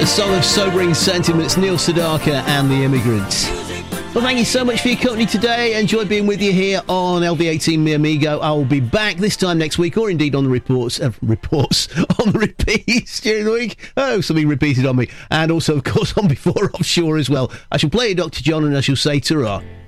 a song of sobering sentiments, Neil Sedaka and the Immigrants. Well, thank you so much for your company today. Enjoyed being with you here on LV18 Mi Amigo. I will be back this time next week, or indeed on the reports, on the repeats during the week. Oh, something repeated on me. And also, of course, on Before Offshore as well. I shall play you Dr. John and I shall say ta-ra.